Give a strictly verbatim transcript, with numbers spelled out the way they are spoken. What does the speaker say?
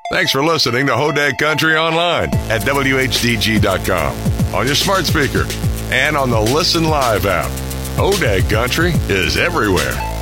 Thanks for listening to Hodag Country online at W H D G dot com, on your smart speaker, and on the Listen Live app. Hodag Country is everywhere.